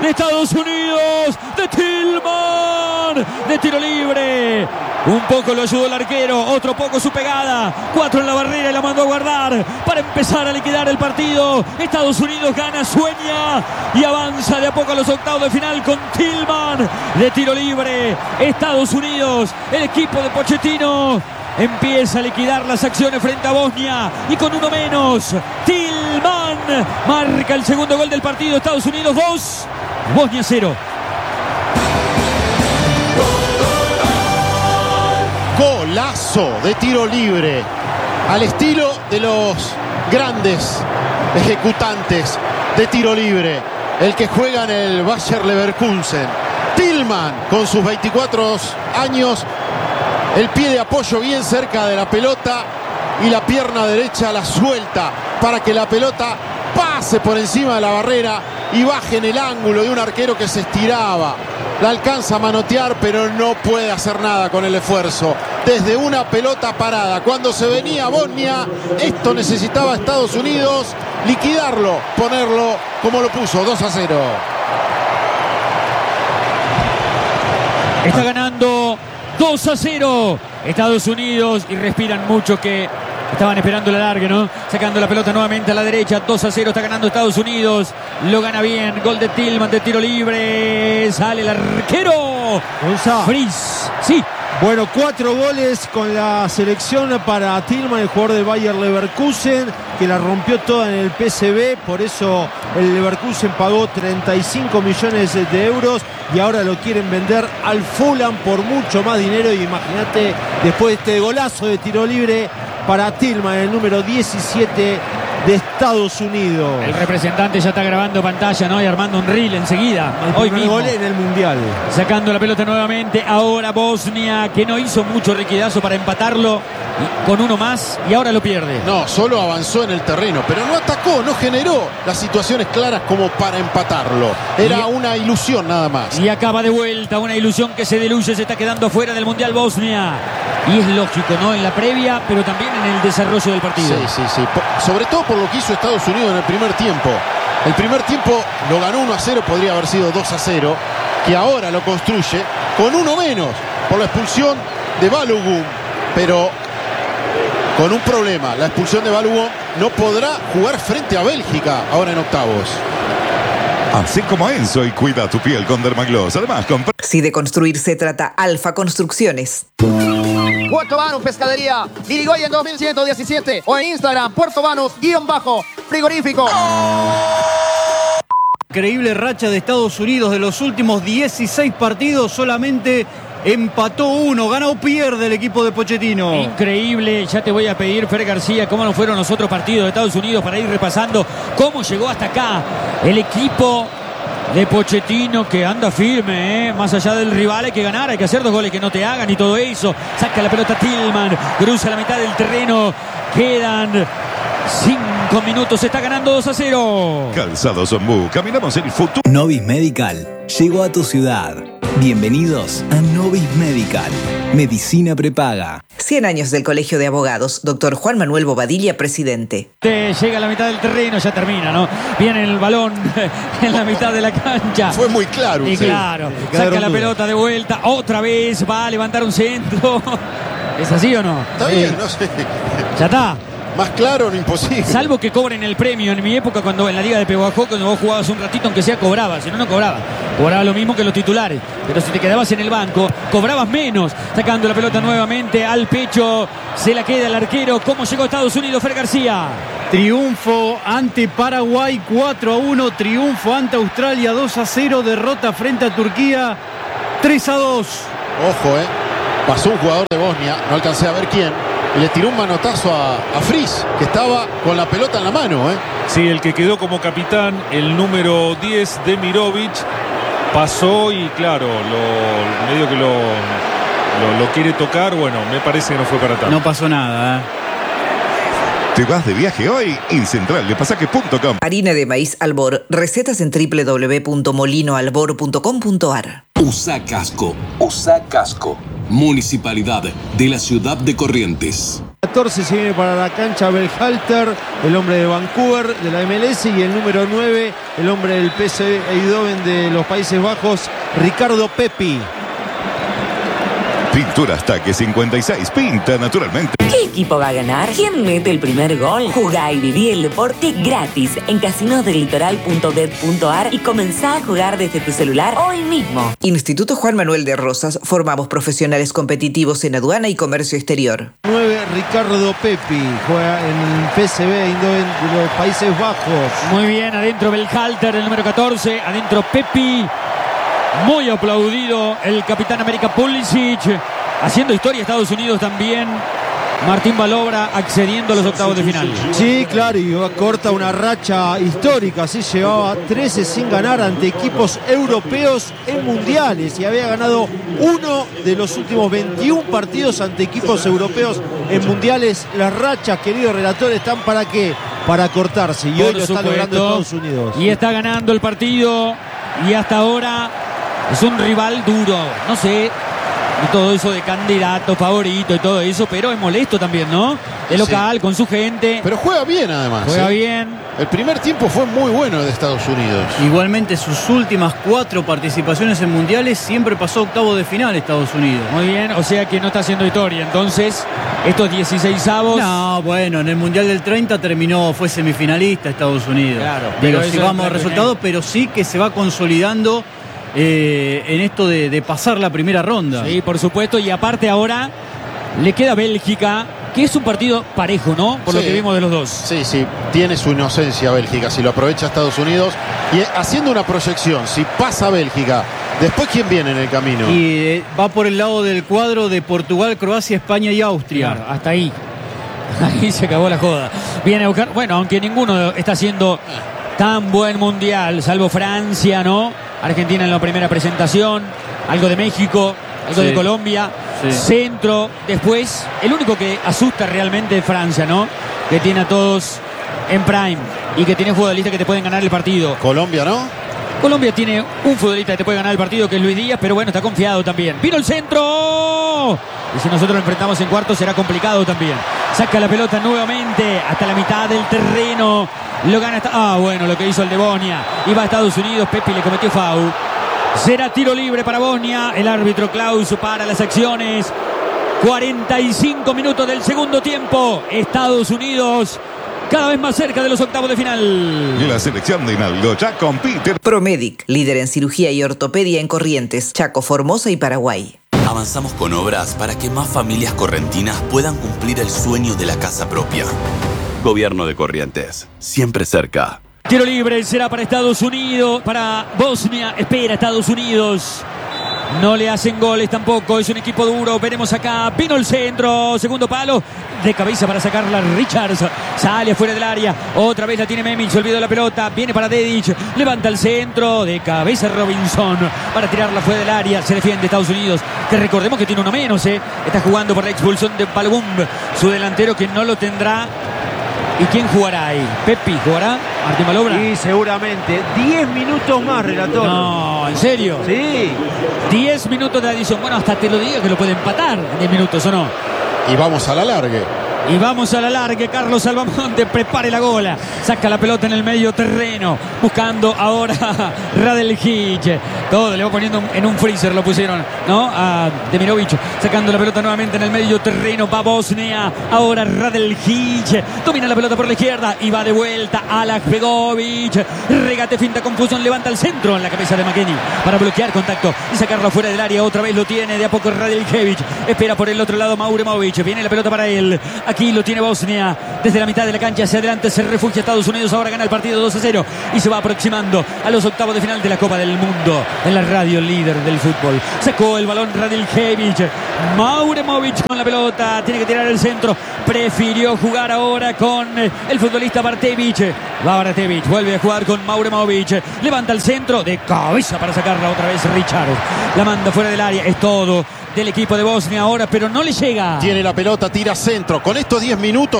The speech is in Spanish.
de Estados Unidos, de Tillman, de tiro libre. Un poco lo ayudó el arquero, otro poco su pegada. 4 en la barrera y la mandó a guardar para empezar a liquidar el partido. Estados Unidos gana, sueña y avanza de a poco a los octavos de final con Tillman de tiro libre. Estados Unidos, el equipo de Pochettino, empieza a liquidar las acciones frente a Bosnia y con uno menos, Tillman marca el segundo gol del partido. Estados Unidos 2, Bosnia 0. Golazo de tiro libre, al estilo de los grandes ejecutantes de tiro libre, el que juega en el Bayer Leverkusen. Tillman, con sus 24 años, el pie de apoyo bien cerca de la pelota y la pierna derecha la suelta para que la pelota pase por encima de la barrera y baje en el ángulo de un arquero que se estiraba. La alcanza a manotear, pero no puede hacer nada con el esfuerzo. Desde una pelota parada, cuando se venía Bosnia, esto necesitaba Estados Unidos liquidarlo, ponerlo como lo puso, 2-0. Está ganando 2-0 Estados Unidos y respiran mucho que estaban esperando el alargue, ¿no? Sacando la pelota nuevamente a la derecha. 2-0 está ganando Estados Unidos. Lo gana bien. Gol de Tillman de tiro libre. Sale el arquero. Fries. Sí. Bueno, 4 goles con la selección para Tillman, el jugador del Bayer Leverkusen, que la rompió toda en el PSV. Por eso el Leverkusen pagó 35 millones de euros y ahora lo quieren vender al Fulham por mucho más dinero. Y imagínate, después de este golazo de tiro libre para Tillman, el número 17 de Estados Unidos. El representante ya está grabando pantalla, ¿no? Y armando un reel enseguida. El primer gol en el Mundial. Sacando la pelota nuevamente. Ahora Bosnia, que no hizo mucho liquidazo para empatarlo, con uno más, y ahora lo pierde. No, solo avanzó en el terreno, pero no atacó, no generó las situaciones claras como para empatarlo. Era una ilusión nada más. Y acaba de vuelta, una ilusión que se diluye, se está quedando fuera del Mundial Bosnia. Y es lógico, ¿no? En la previa, pero también en el desarrollo del partido. Sí. Sobre todo por lo que hizo Estados Unidos en el primer tiempo. El primer tiempo lo ganó 1-0, podría haber sido 2-0, que ahora lo construye con uno menos por la expulsión de Balogun, pero con un problema. La expulsión de Balogun, no podrá jugar frente a Bélgica ahora en octavos. Así como Enzo, y cuida tu piel con Dermagloss. Además, Si de construir se trata, Alfa Construcciones. Puerto Banús Pescadería, Irigoyen 2117 o en Instagram, Puerto Banús_frigorífico. Increíble racha de Estados Unidos. De los últimos 16 partidos solamente empató uno, gana o pierde el equipo de Pochettino. Increíble, ya te voy a pedir, Fer García, cómo no fueron los otros partidos de Estados Unidos para ir repasando cómo llegó hasta acá el equipo de Pochettino, que anda firme, más allá del rival hay que ganar, hay que hacer 2 goles que no te hagan y todo eso. Saca la pelota Tillman, cruza la mitad del terreno, quedan 5 minutos, se está ganando 2-0. Calzados Ombú, caminamos el futuro. Novis Medical llegó a tu ciudad. Bienvenidos a Novis Medical, medicina prepaga. 100 años del Colegio de Abogados, Dr. Juan Manuel Bobadilla, presidente. Llega a la mitad del terreno, ya termina, ¿no? Viene el balón en la mitad de la cancha. Fue muy claro. Y claro, saca la pelota de vuelta, otra vez va a levantar un centro. ¿Es así o no? Está bien, no sé. Ya está. Más claro, no imposible. Salvo que cobren el premio. En mi época, cuando en la Liga de Pehuajó, cuando vos jugabas un ratito, aunque sea cobraba. Si no, no cobraba. Cobraba lo mismo que los titulares. Pero si te quedabas en el banco, cobrabas menos. Sacando la pelota nuevamente al pecho. Se la queda el arquero. ¿Cómo llegó Estados Unidos, Fer García? Triunfo ante Paraguay 4-1. Triunfo ante Australia 2-0. Derrota frente a Turquía 3-2. Ojo, pasó un jugador de Bosnia, no alcancé a ver quién, y le tiró un manotazo a Fries, que estaba con la pelota en la mano. Sí, el que quedó como capitán, el número 10 de Mirovic, pasó y claro, medio que lo quiere tocar. Bueno, me parece que no fue para tanto. No pasó nada. ¿Te vas de viaje hoy? En centraldepasajes.com. Harina de maíz Albor. Recetas en www.molinoalbor.com.ar. USA Casco. USA Casco. Municipalidad de la Ciudad de Corrientes. 14 se viene para la cancha Berhalter, el hombre de Vancouver de la MLS, y el número 9, el hombre del PSV Eindhoven de los Países Bajos, Ricardo Pepi. Pintura Taque 56. Pinta naturalmente. ¿Qué equipo va a ganar? ¿Quién mete el primer gol? Jugá y viví el deporte gratis en casinosdelitoral.bet.ar y comenzá a jugar desde tu celular hoy mismo. Instituto Juan Manuel de Rosas. Formamos profesionales competitivos en aduana y comercio exterior. 9, Ricardo Pepi, juega en el PSV Eindhoven de los Países Bajos. Muy bien, adentro Berhalter, el número 14. Adentro Pepi. Muy aplaudido el capitán América Pulisic. Haciendo historia Estados Unidos también. Martín Balobra accediendo a los octavos de final. Sí, claro, y corta una racha histórica. Sí, llevaba 13 sin ganar ante equipos europeos en mundiales y había ganado uno de los últimos 21 partidos ante equipos europeos en mundiales. Las rachas, querido relator, están ¿para qué? Para cortarse, y hoy lo está logrando Estados Unidos. Y está ganando el partido, y hasta ahora es un rival duro. No sé, todo eso de candidato, favorito y todo eso, pero es molesto también, ¿no? De local, con su gente. Pero juega bien además. Juega bien. El primer tiempo fue muy bueno de Estados Unidos. Igualmente sus últimas 4 participaciones en mundiales siempre pasó octavo de final Estados Unidos. Muy bien, o sea que no está haciendo historia. Entonces, estos 16avos. No, bueno, en el Mundial del 30 fue semifinalista Estados Unidos. Claro, pero si vamos a resultados, pero sí que se va consolidando en esto de pasar la primera ronda. Sí, por supuesto, y aparte ahora le queda Bélgica, que es un partido parejo, ¿no? Por lo que vimos de los dos. Sí, tiene su inocencia Bélgica, si lo aprovecha Estados Unidos. Y haciendo una proyección, si pasa Bélgica, después ¿quién viene en el camino? Y va por el lado del cuadro de Portugal, Croacia, España y Austria. Claro, hasta ahí. Ahí se acabó la joda. Viene a buscar, bueno, aunque ninguno está haciendo tan buen mundial, salvo Francia, ¿no? Argentina en la primera presentación, algo de México, algo de Colombia, centro. Después, el único que asusta realmente es Francia, ¿no? Que tiene a todos en prime y que tiene futbolistas que te pueden ganar el partido. Colombia, ¿no? Colombia tiene un futbolista que te puede ganar el partido, que es Luis Díaz, pero bueno, está confiado también. ¡Vino el centro! Y si nosotros lo enfrentamos en cuartos será complicado también. Saca la pelota nuevamente hasta la mitad del terreno. Lo gana bueno, lo que hizo el de Bosnia. Y va a Estados Unidos, Pepi le cometió foul. Será tiro libre para Bosnia. El árbitro Klaus para las acciones. 45 minutos del segundo tiempo. Estados Unidos cada vez más cerca de los octavos de final. Y la selección de Hinalgo ya compite. Promedic, líder en cirugía y ortopedia en Corrientes, Chaco, Formosa y Paraguay. Avanzamos con obras para que más familias correntinas puedan cumplir el sueño de la casa propia. Gobierno de Corrientes, siempre cerca. Tiro libre será para Estados Unidos, para Bosnia. Espera Estados Unidos. No le hacen goles tampoco, es un equipo duro. Veremos acá, vino el centro, segundo palo, de cabeza para sacarla Richards, sale afuera del área, otra vez la tiene Memic, se olvidó la pelota, viene para Dedic, levanta el centro, de cabeza Robinson, para tirarla fuera del área, se defiende Estados Unidos, que recordemos que tiene uno menos, está jugando por la expulsión de Balbum, su delantero que no lo tendrá. ¿Y quién jugará ahí? ¿Pepi jugará? ¿Martín Balobra? Sí, seguramente. 10 minutos más, relator. No, ¿en serio? Sí. 10 minutos de adición. Bueno, hasta te lo digo que lo puede empatar en 10 minutos, ¿o no? Y vamos a la largue. Y vamos a la largue. Carlos Salvamonte prepare la gola. Saca la pelota en el medio terreno. Buscando ahora Radeljic. Todo le va poniendo en un freezer. Lo pusieron, ¿no? A Demirovic. Sacando la pelota nuevamente en el medio terreno. Va Bosnia. Ahora Radeljic. Domina la pelota por la izquierda. Y va de vuelta a Begovic. Regate, finta, confusión. Levanta el centro en la cabeza de McKennie para bloquear contacto y sacarlo fuera del área. Otra vez lo tiene de a poco Radeljic. Espera por el otro lado Mauremovic. Viene la pelota para él. Aquí lo tiene Bosnia. Desde la mitad de la cancha hacia adelante se refugia Estados Unidos. Ahora gana el partido 2-0 y se va aproximando a los octavos de final de la Copa del Mundo. En la radio líder del fútbol. Sacó el balón Radeljic. Mauremovic con la pelota. Tiene que tirar el centro. Prefirió jugar ahora con el futbolista Bartevic. Va Bartevic. Vuelve a jugar con Mauremovic. Levanta el centro de cabeza para sacarla otra vez Richard. La manda fuera del área. Es todo del equipo de Bosnia ahora, pero no le llega. Tiene la pelota, tira centro. Con estos 10 minutos